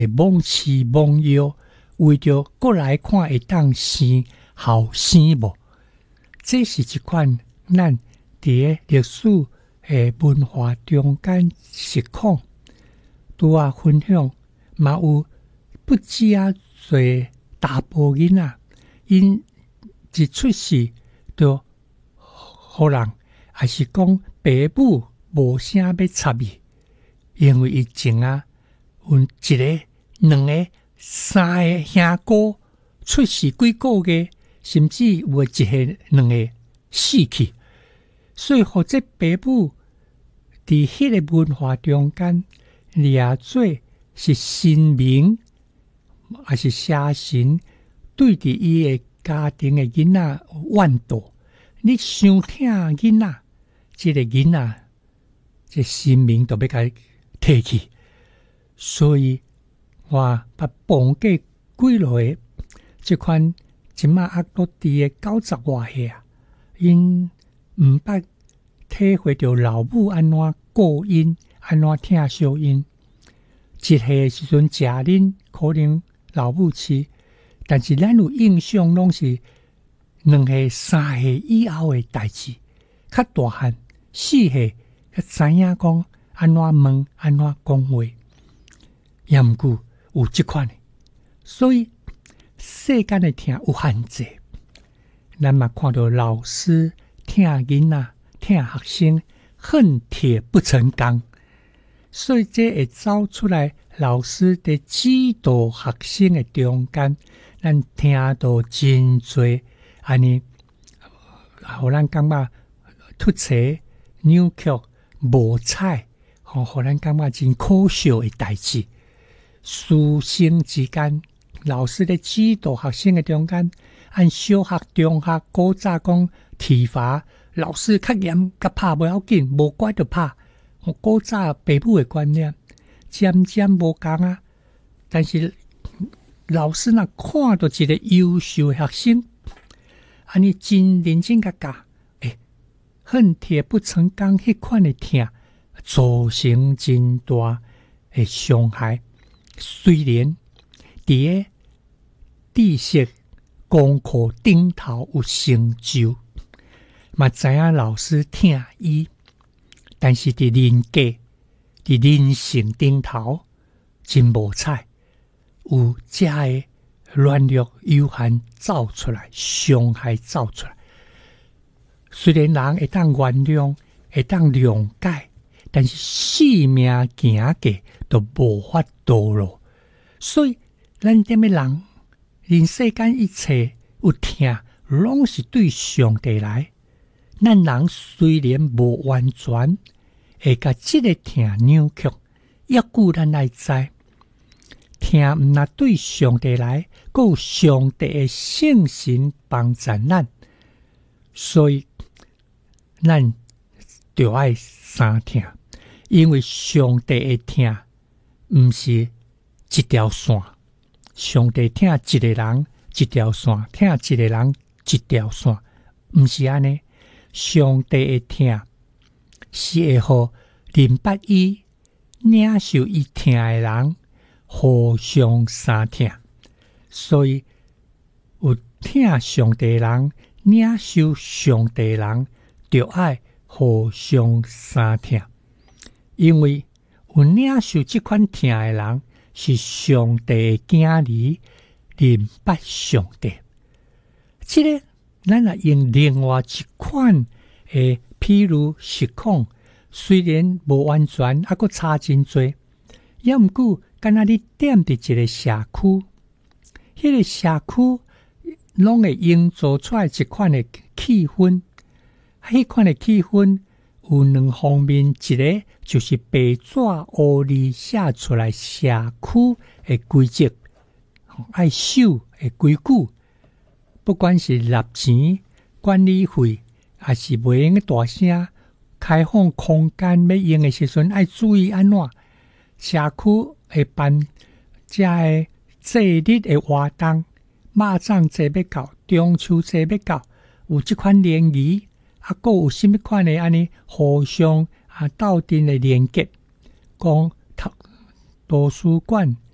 妄痴妄妖，为着过来看会当生后生无。这是一款咱伫历史文化中间实况，拄啊分享嘛有不止啊侪大部囡仔，因一出世就互人，还是讲爸母无啥要插伊，因为伊前啊有一个、两个、三个兄哥出世几个月，甚至有一个、两个死去，所以或者爸母伫迄个文化中间，掠做是神明，还是邪神对伫伊的家庭的囡仔怨妒。你伤疼囡仔，这个囡仔，这生命都要甲伊摕去。所以我把绑架几落的这款即马压落地的90外岁啊，因毋捌体会到老母安怎顾因，安怎疼惜因。一岁的时阵食恁，可能老母饲，但是咱有印象拢是2岁、3岁以后的代志。较大汉4岁，才知影讲安怎问，安怎讲话。也毋过有即款的，所以世间的疼有限制。咱嘛看到老师疼囡仔、疼学生，恨铁不成钢。所以这会走出来，老师在指导学生的中间，咱听到真多安尼，互咱感觉突切、扭曲、无彩，互咱感觉真可笑的代志。师生之间，老师在指导学生的中间，按小学、中学古早讲体罚，老师较严，较拍不要紧，无乖就拍。古早爸母的观念，渐渐无共啊。但是老师若看到一个优秀的学生，安尼真认真甲教，恨铁不成钢，迄款的疼，造成真大的伤害。虽然伫个知识功课顶头有成就，嘛知影老师疼伊，但是伫人格、伫人性顶头真无彩，有遮个软弱有限走出来，伤害走出来。虽然人会当原谅，会当谅解，但是性命行价都无法度咯。所以咱点样人世间一切有疼，拢是对上帝来。咱人虽然无完全会甲这个疼扭曲，抑久咱来知疼毋若对上帝来，还有上帝的圣神帮助咱。所以咱就爱三疼，因为上帝的疼毋是一条线，上帝疼一个人一条线，疼一个人一条线，毋是安尼。上帝的疼是会互认捌伊、领受伊疼的人互相相疼。所以有疼上帝的人、领受上帝的人，就爱互相相疼，因为有领受这款疼的人是上帝的囝儿，认捌上帝。这个咱也用另外一款的譬如实况，虽然无完全，还佫差真多，也毋过敢若你踮伫一个社区，迄个社区拢会营造出来一款的气氛。迄款的气氛有两方面，一个就是白纸黑字写出来社区的规则，爱守的规矩，不管是纳钱、管理费，还是袂用大声开放空间要用的时阵，爱注意安怎。社区会办这个节日的活动，肉粽节要到，中秋节要到，有这款联谊。还有什么款的安尼互相斗阵的连结，讲图书馆